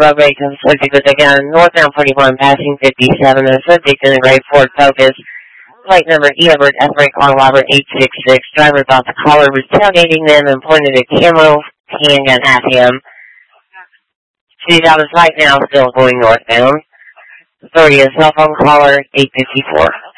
Roadway to the subject was again northbound 41 passing 57. The subject in a gray Ford Focus. Plate number Edward Everett R. Robert 866. Driver thought the caller was tailgating them and pointed a camo handgun at him. She's out of sight now, still going northbound. Authority of cell phone caller 854.